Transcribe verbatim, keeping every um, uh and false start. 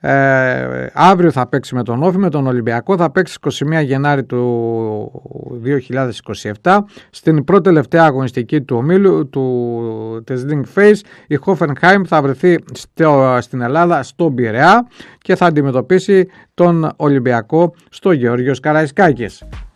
Ε, αύριο θα παίξει με τον Όφη, με τον Ολυμπιακό θα παίξει είκοσι μία Γενάρη του δύο χιλιάδες είκοσι επτά. Στην πρώτη τελευταία αγωνιστική του ομίλου του, της Link Phase, η Hoffenheim θα βρεθεί στο, στην Ελλάδα, στον Πειραιά, και θα αντιμετωπίσει τον Ολυμπιακό στο Γεώργιος Καραϊσκάκης.